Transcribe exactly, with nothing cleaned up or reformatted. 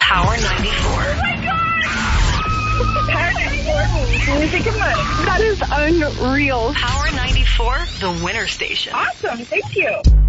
Power ninety-four. Oh my God! Power ninety-four means music and money. That is unreal. Power ninety-four, the winner station. Awesome. Thank you.